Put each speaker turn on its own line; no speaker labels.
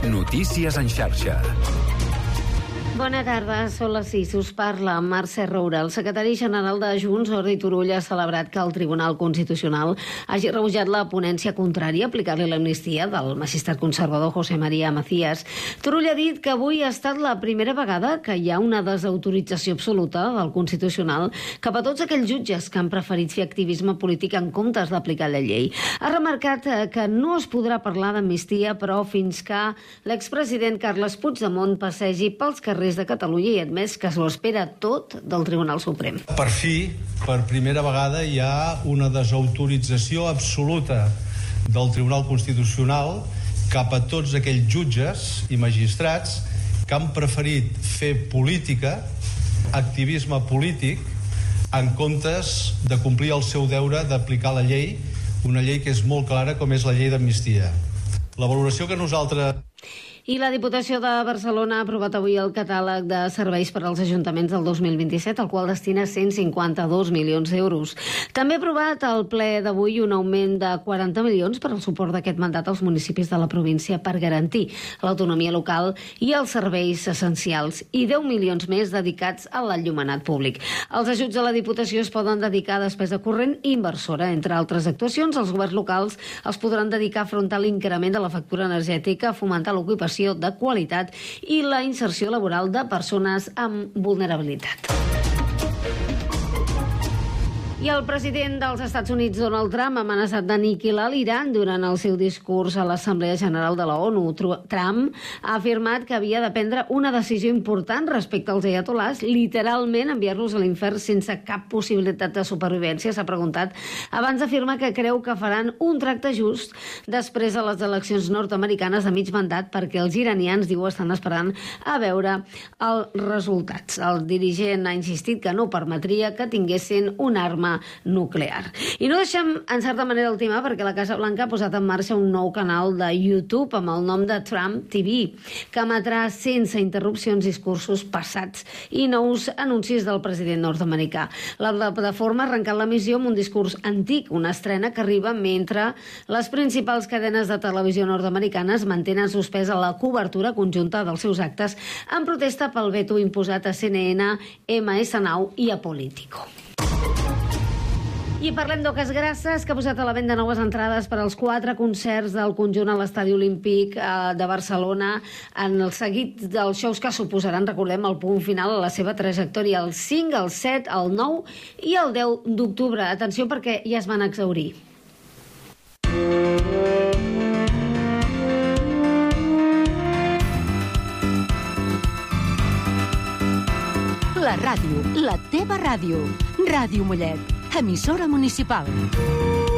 Notícies en xarxa.
Bona tarda, són les 6. Us parla Mercè Roura. El secretari general de Junts, Jordi Turull, ha celebrat que el Tribunal Constitucional hagi rebutjat la ponència contrària a aplicar-li l'amnistia del magistrat conservador José María Macías. Turull ha dit que avui ha estat la primera vegada que hi ha una desautorització absoluta del Constitucional cap a tots aquells jutges que han preferit fer activisme polític en comptes d'aplicar la llei. Ha remarcat que no es podrà parlar d'amnistia, però fins que l'expresident Carles Puigdemont passegi pels carrers de Catalunya i admès que s'ho espera tot del Tribunal Suprem.
Per fi, per primera vegada, hi ha una desautorització absoluta del Tribunal Constitucional cap a tots aquells jutges i magistrats que han preferit fer política, activisme polític, en comptes de complir el seu deure d'aplicar la llei, una llei que és molt clara com és la llei d'amnistia. La valoració que nosaltres...
I la Diputació de Barcelona ha aprovat avui el catàleg de serveis per als ajuntaments del 2027, el qual destina 152 milions d'euros. També ha aprovat al ple d'avui un augment de 40 milions per al suport d'aquest mandat als municipis de la província per garantir l'autonomia local i els serveis essencials, i 10 milions més dedicats a l'enllumenat públic. Els ajuts a la Diputació es poden dedicar a despesa corrent i inversora. Entre altres actuacions, els governs locals els podran dedicar a afrontar l'increment de la factura energètica, a fomentar l'ocupació de qualitat i la inserció laboral de persones amb vulnerabilitat. I el president dels Estats Units, Donald Trump, ha amenaçat d'aniquilar l'Iran durant el seu discurs a l'Assemblea General de la ONU. Trump ha afirmat que havia de prendre una decisió important respecte als ayatolars, literalment enviar-los a l'infern sense cap possibilitat de supervivència, s'ha preguntat, abans d'afirmar que creu que faran un tracte just després de les eleccions nord-americanes de mig mandat, perquè els iranians, diu, estan esperant a veure els resultats. El dirigent ha insistit que no permetria que tinguessin una arma nuclear. I no deixem en certa manera el tema, perquè la Casa Blanca ha posat en marxa un nou canal de YouTube amb el nom de Trump TV, que emetrà sense interrupcions discursos passats i nous anuncis del president nord-americà. La plataforma ha arrencat l'emissió amb un discurs antic, una estrena que arriba mentre les principals cadenes de televisió nord-americanes mantenen suspesa la cobertura conjunta dels seus actes en protesta pel veto imposat a CNN, MS9 i a Politico. I parlem d'Oques Grasses, que ha posat a la venda noves entrades per als 4 concerts del conjunt a l'Estadi Olímpic de Barcelona, en el seguit dels shows que suposaran, recordem, el punt final a la seva trajectòria, el 5, el 7, el 9 i el 10 d'octubre. Atenció, perquè ja es van exhaurir.
La ràdio, la teva ràdio. Ràdio Mollet, emissora municipal.